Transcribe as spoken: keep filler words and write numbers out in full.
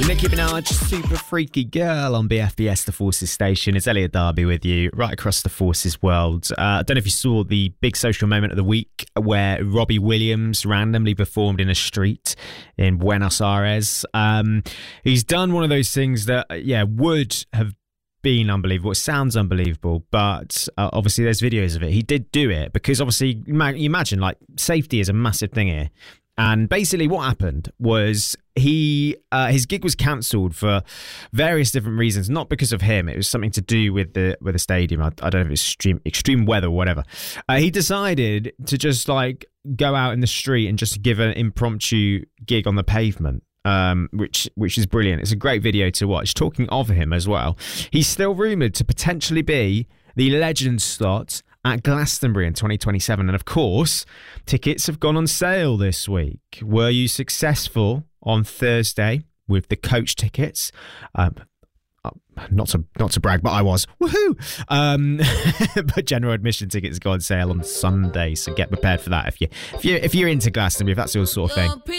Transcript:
Nicki Minaj, Super Freaky Girl on B F B S, the Forces station. It's Elliot Darby with you right across the Forces world. Uh, I don't know if you saw the big social moment of the week where Robbie Williams randomly performed in a street in Buenos Aires. Um, he's done one of those things that, yeah, would have been unbelievable. It sounds unbelievable, but uh, obviously there's videos of it. He did do it because obviously, you imagine, like, safety is a massive thing here. And basically what happened was he uh, his gig was cancelled for various different reasons, not because of him. It was something to do with the with the stadium. I, I don't know if it's extreme, extreme weather or whatever. Uh, he decided to just like go out in the street and just give an impromptu gig on the pavement. Um, which which is brilliant. It's a great video to watch. Talking of him as well, he's still rumoured to potentially be the legend slot at Glastonbury in twenty twenty-seven. And of course, tickets have gone on sale this week. Were you successful on Thursday with the coach tickets? Um, not to not to brag, but I was. Woohoo! Um, but general admission tickets go on sale on Sunday, so get prepared for that if you if you if you're into Glastonbury, if that's your sort of thing.